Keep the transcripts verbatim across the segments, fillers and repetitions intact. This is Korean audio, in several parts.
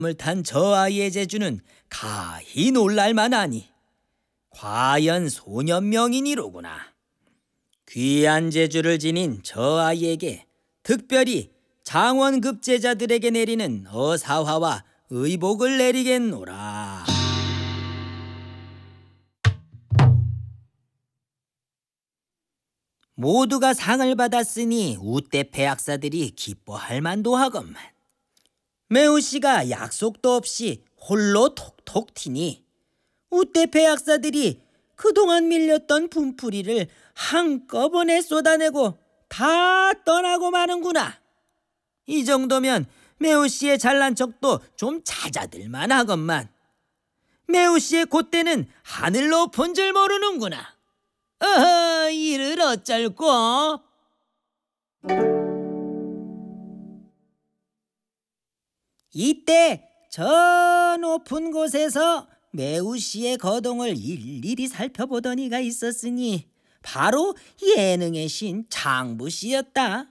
을 탄 저 아이의 재주는 가히 놀랄만하니 과연 소년명인이로구나. 귀한 재주를 지닌 저 아이에게 특별히 장원급제자들에게 내리는 어사화와 의복을 내리겠노라. 모두가 상을 받았으니 우대패 학사들이 기뻐할 만도 하건만 매우씨가 약속도 없이 홀로 톡톡 튀니 우대패 학사들이 그동안 밀렸던 분풀이를 한꺼번에 쏟아내고 다 떠나고 마는구나. 이 정도면 매우씨의 잘난 척도 좀 잦아들만 하건만 매우씨의 콧대는 하늘 높은 줄 모르는구나. 어허, 이를 어쩔꼬? 이때 저 높은 곳에서 매우씨의 거동을 일일이 살펴보던 이가 있었으니 바로 예능의 신 장부씨였다.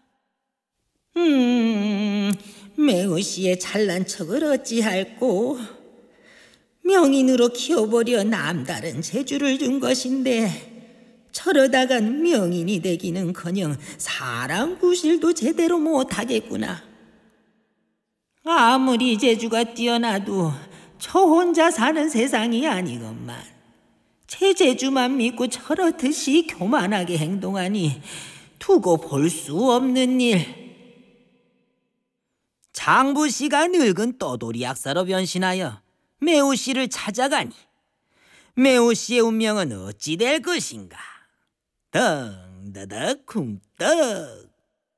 음, 매우씨의 잘난 척을 어찌할꼬? 명인으로 키워보려 남다른 재주를 준 것인데 저러다간 명인이 되기는커녕 사람 구실도 제대로 못하겠구나. 아무리 재주가 뛰어나도 저 혼자 사는 세상이 아니건만 제 재주만 믿고 저렇듯이 교만하게 행동하니 두고 볼 수 없는 일. 장부씨가 늙은 떠돌이 약사로 변신하여 매우씨를 찾아가니 매우씨의 운명은 어찌 될 것인가. 덩더덕 쿵떡.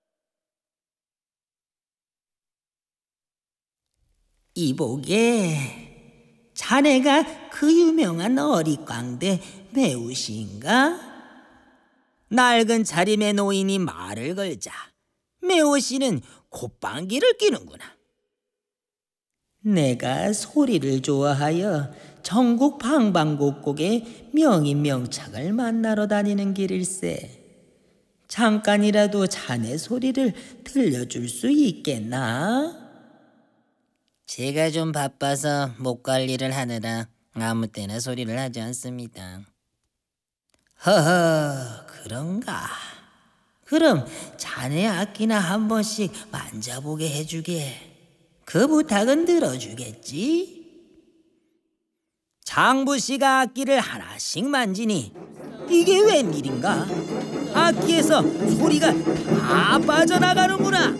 이보게, 자네가 그 유명한 어릿광대 매우씨인가? 낡은 차림의 노인이 말을 걸자 매우씨는 콧방귀를 뀌는구나. 내가 소리를 좋아하여 전국 방방곡곡에 명인 명착을 만나러 다니는 길일세. 잠깐이라도 자네 소리를 들려줄 수 있겠나? 제가 좀 바빠서 목 관리를 하느라 아무 때나 소리를 하지 않습니다. 허허, 그런가? 그럼 자네 악기나 한 번씩 만져보게 해주게. 그 부탁은 들어주겠지? 장부씨가 악기를 하나씩 만지니 이게 웬일인가? 악기에서 소리가 다 빠져나가는구나.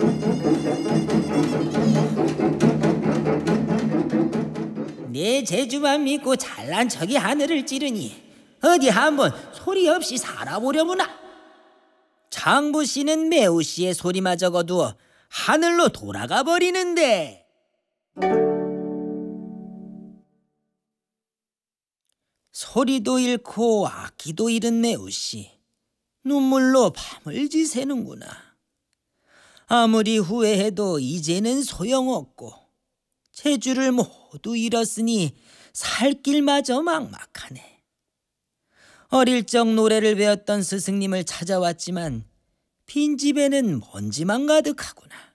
내 재주만 믿고 잘난 척이 하늘을 찌르니 어디 한번 소리 없이 살아보려무나. 장부씨는 매우씨의 소리마저 거두어 하늘로 돌아가 버리는데 소리도 잃고 악기도 잃은 매우씨. 눈물로 밤을 지새는구나. 아무리 후회해도 이제는 소용없고 재주를 모두 잃었으니 살 길마저 막막하네. 어릴 적 노래를 배웠던 스승님을 찾아왔지만 빈집에는 먼지만 가득하구나.